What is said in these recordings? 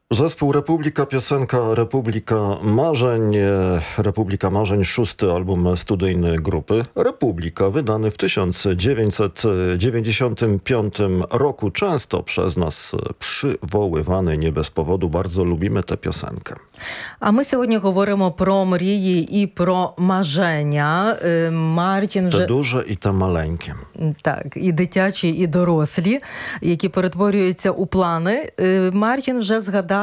Zespół Republika, piosenka Republika Marzeń, 6. album studyjny grupy Republika, wydany w 1995 roku, często przez nas przywoływany nie bez powodu. Bardzo lubimy tę piosenkę. А ми сьогодні говоримо про мрії і про маження. Мартін Te duże i te maleńkie. Так, і дитячі, і дорослі, які перетворюються у плани. Мартін вже згадав...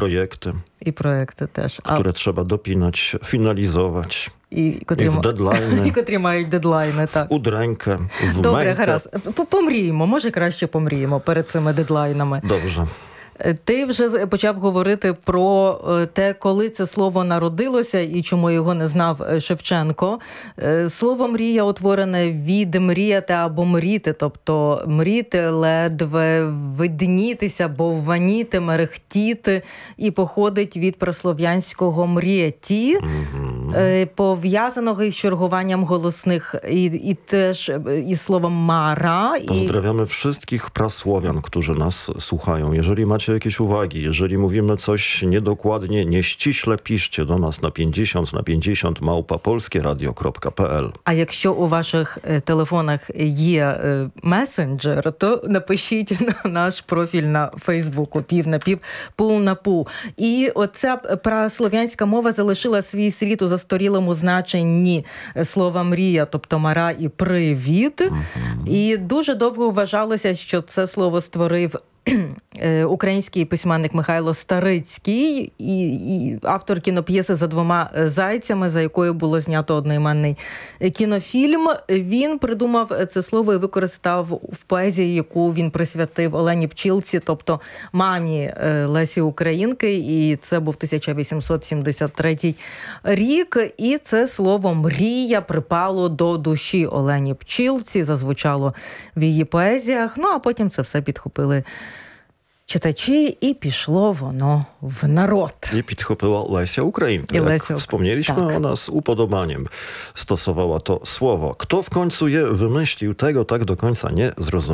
I projekty, теж. Które trzeba dopinać, finalizować. І котрі мають дедлайни. Так. В udrękę, w Добре, mękę. гаразд. Помріємо, може краще помріємо перед цими дедлайнами. Dobrze. Ти вже почав говорити про те, коли це слово народилося і чому його не знав Шевченко. Слово «мрія» утворене від «мріяти» або «мріти», тобто мріти, ледве виднітися, бовваніти, мерехтіти, і походить від прослов'янського «мріяті», пов'язаного із чергуванням голосних, і теж із словом «мара». Pozdrawiamy wszystkich prasłowian, którzy nas słuchają. Jeżeli macie jakieś uwagi, jeżeli mówimy coś niedokładnie, nieściśle, piszcie do nas na 50 @polskieradio.pl. А якщо у ваших телефонах є месенджер, то напишіть на наш профіль на Фейсбуку «Пів на пів, пул на пул». І оця праслов'янська мова залишила свій слід у застарілому значенні слова «мрія», тобто «мара» і «привіт». І дуже довго вважалося, що це слово створив український письменник Михайло Старицький, і автор кіноп'єси «За двома зайцями», за якою було знято одноіменний кінофільм. Він придумав це слово і використав в поезії, яку він присвятив Олені Пчілці, тобто мамі Лесі Українки, і це був 1873 рік. І це слово «мрія» припало до душі Олені Пчілці, зазвучало в її поезіях, ну а потім це все підхопили czytaci i piszło ono w narod. I підхопила Lesia Ukrainka. Jak wspomnieliśmy, ona z upodobaniem stosowała to słowo. Kto w końcu je wymyślił, tego tak do końca nie zrozumiał.